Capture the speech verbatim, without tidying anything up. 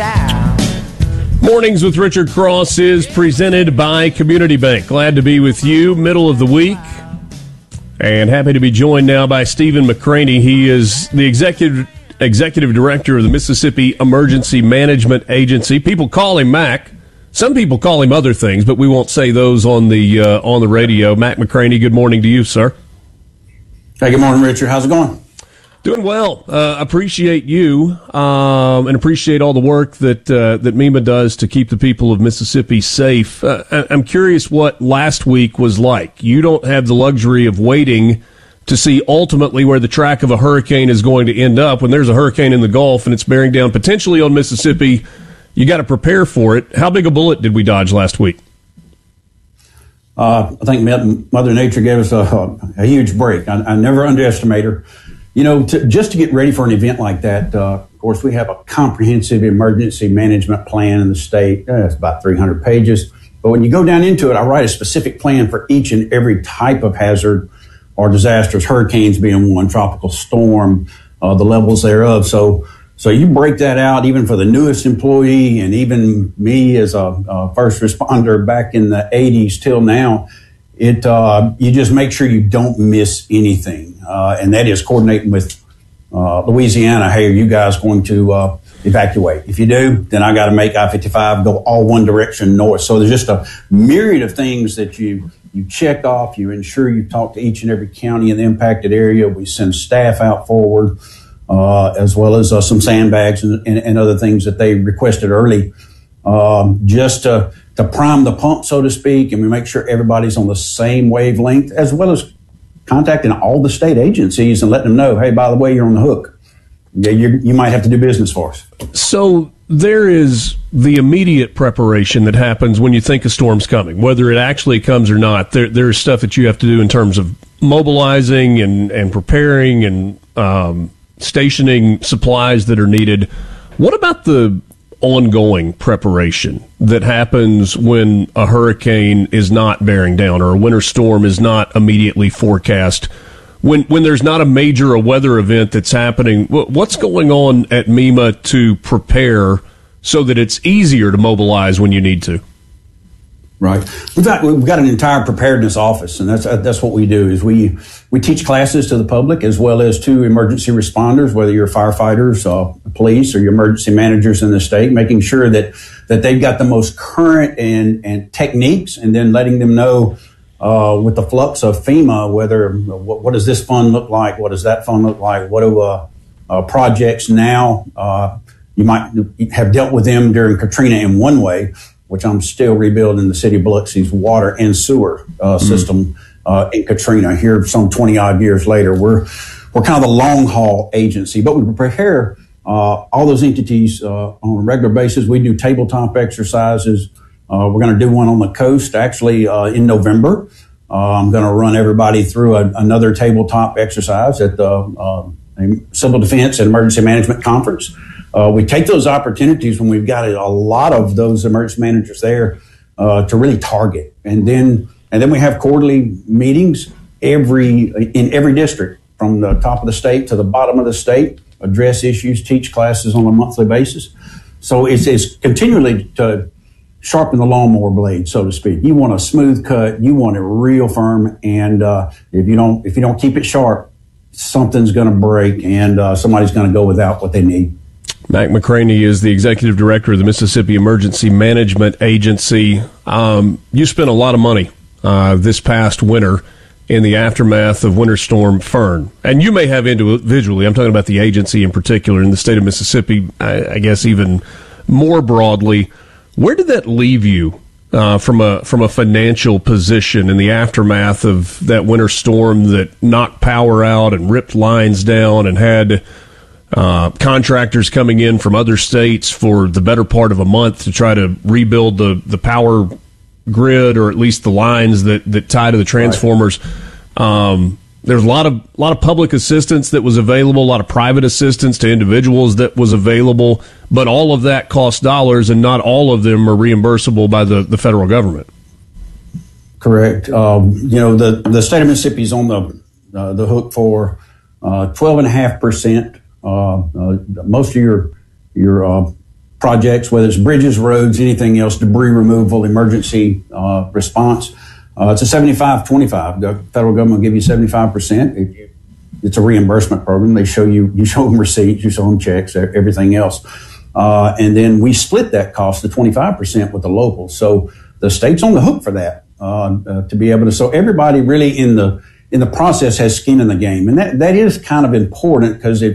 style. Mornings with Richard Cross is presented by Community Bank. Glad to be with you, middle of the week. And happy to be joined now by Stephen McCraney. He is the executive executive director of the Mississippi Emergency Management Agency. People call him Mac. Some people call him other things, but we won't say those on the uh, on the radio. Mac McCraney, good morning to you, sir. Hey, good morning, Richard. How's it going? Doing well. Uh, appreciate you um, and appreciate all the work that uh, that MEMA does to keep the people of Mississippi safe. Uh, I'm curious what last week was like. You don't have the luxury of waiting to see ultimately where the track of a hurricane is going to end up. When there's a hurricane in the Gulf and it's bearing down potentially on Mississippi, you got to prepare for it. How big a bullet did we dodge last week? Uh, I think Mother Nature gave us a, a huge break. I, I never underestimate her. You know, to, just to get ready for an event like that, uh, of course, we have a comprehensive emergency management plan in the state. Uh, it's about three hundred pages. But when you go down into it, I write a specific plan for each and every type of hazard or disasters, hurricanes being one, tropical storm, uh, the levels thereof. So so you break that out even for the newest employee and even me as a, a first responder back in the eighties till now. It uh, you just make sure you don't miss anything, uh, and that is coordinating with uh, Louisiana. Hey, are you guys going to uh, evacuate? If you do, then I got to make I fifty-five go all one direction north. So there's just a myriad of things that you you check off. You ensure you talk to each and every county in the impacted area. We send staff out forward, uh, as well as uh, some sandbags and, and, and other things that they requested early, um, just to. to prime the pump, so to speak, and we make sure everybody's on the same wavelength, as well as contacting all the state agencies and letting them know, hey, by the way, you're on the hook. Yeah, you you might have to do business for us. So there is the immediate preparation that happens when you think a storm's coming, whether it actually comes or not. There there's stuff that you have to do in terms of mobilizing and, and preparing and um, stationing supplies that are needed. What about the ongoing preparation that happens when a hurricane is not bearing down or a winter storm is not immediately forecast? When when there's not a major a weather event that's happening, what's going on at MEMA to prepare so that it's easier to mobilize when you need to? Right. We've got we've got an entire preparedness office, and that's that's what we do. Is we we teach classes to the public as well as to emergency responders, whether you're firefighters, uh, police, or your emergency managers in the state, making sure that that they've got the most current and and techniques, and then letting them know uh, with the flux of FEMA whether what, what does this fund look like, what does that fund look like, what do uh, uh, projects now uh, you might have dealt with them during Katrina in one way, which I'm still rebuilding the city of Biloxi's water and sewer uh, system mm-hmm. uh, in Katrina. Here, some twenty odd years later, we're we're kind of a long haul agency, but we prepare uh, all those entities uh, on a regular basis. We do tabletop exercises. Uh, we're going to do one on the coast actually uh, in November. Uh, I'm going to run everybody through a, another tabletop exercise at the uh, Civil Defense and Emergency Management Conference. Uh, we take those opportunities when we've got a lot of those emergency managers there uh, to really target, and then and then we have quarterly meetings every in every district from the top of the state to the bottom of the state. Address issues, teach classes on a monthly basis. So it's, it's continually to sharpen the lawnmower blade, so to speak. You want a smooth cut, you want it real firm, and uh, if you don't if you don't keep it sharp, something's going to break, and uh, somebody's going to go without what they need. Mac McCraney is the executive director of the Mississippi Emergency Management Agency. Um, you spent a lot of money uh, this past winter in the aftermath of Winter Storm Fern. And you may have individually, I'm talking about the agency in particular in the state of Mississippi, I, I guess even more broadly. Where did that leave you uh, from a from a financial position in the aftermath of that winter storm that knocked power out and ripped lines down and had Uh, contractors coming in from other states for the better part of a month to try to rebuild the, the power grid, or at least the lines that, that tie to the transformers? Right. Um, there's a lot of a lot of public assistance that was available, a lot of private assistance to individuals that was available, but all of that costs dollars, and not all of them are reimbursable by the, the federal government. Correct. Um, you know, the, the state of Mississippi is on the uh, the hook for uh, twelve and a half percent. Uh, uh, most of your your uh, projects, whether it's bridges, roads, anything else, debris removal, emergency uh, response. Uh, it's a seventy-five twenty-five. The federal government will give you seventy-five percent. It, it's a reimbursement program. They show you, you show them receipts, you show them checks, everything else. Uh, and then we split that cost to twenty-five percent with the locals. So the state's on the hook for that, uh, uh, to be able to, so everybody really in the, in the process has skin in the game. And that, that is kind of important, because if